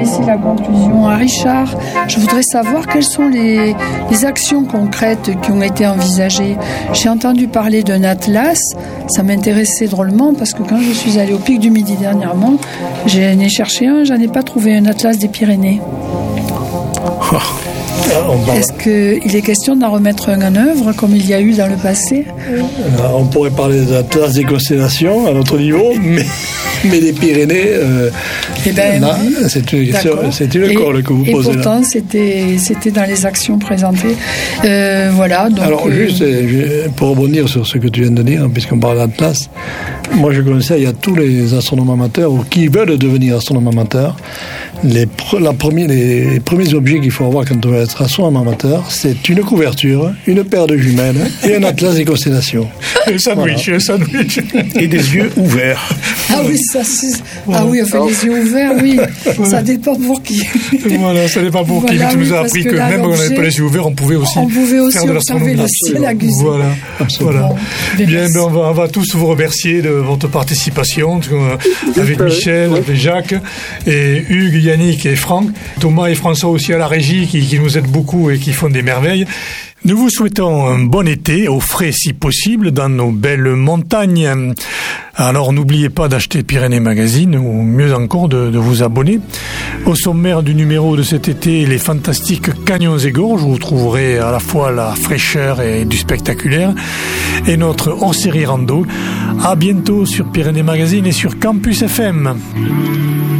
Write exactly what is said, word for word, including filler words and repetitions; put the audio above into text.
ici la conclusion. À Richard, je voudrais savoir quelles sont les, les actions concrètes qui ont été envisagées. J'ai entendu parler d'un atlas, ça m'intéressait drôlement parce que quand je suis allée au Pic du Midi dernièrement, j'en ai cherché un, j'en ai pas trouvé un atlas des Pyrénées. Oh. Est-ce qu'il est question d'en remettre un en œuvre comme il y a eu dans le passé? On pourrait parler de l'atlas des constellations à notre niveau, mais, mais les Pyrénées, euh, eh ben, là, oui. c'est une, c'est une colle que vous et posez. Et pourtant, là. C'était, c'était dans les actions présentées. Euh, voilà. Donc, Alors, euh, juste pour rebondir sur ce que tu viens de dire, puisqu'on parle d'atlas, moi je conseille à tous les astronomes amateurs ou qui veulent devenir astronomes amateurs, les, la première, les, les premiers objets qu'il faut avoir quand on veut être astronome amateur, c'est une couverture, une paire de jumelles et un atlas des constellations. Un sandwich, voilà. un sandwich. Et des yeux ouverts. Ah oui, ça, c'est... ah oui, enfin les yeux ouverts, oui, voilà. Ça dépend pour qui. Voilà, ça dépend pour voilà, qui. Tu oui, nous as appris que, que là, même quand on n'avait pas les yeux ouverts, on pouvait aussi, on pouvait aussi faire de observer l'astronomie. le ciel à Guzet. Voilà, voilà. Bon, bien, ben on, va, on va tous vous remercier de votre participation euh, avec Michel, avec Jacques, et Hugues, Yannick et Franck, Thomas et François aussi à la régie qui, qui nous aident beaucoup et qui font des merveilles. Nous vous souhaitons un bon été, au frais si possible, dans nos belles montagnes. Alors n'oubliez pas d'acheter Pyrénées Magazine, ou mieux encore de, de vous abonner. Au sommaire du numéro de cet été, les fantastiques Canyons et Gorges, où vous trouverez à la fois la fraîcheur et du spectaculaire, et notre hors-série rando. À bientôt sur Pyrénées Magazine et sur Campus F M.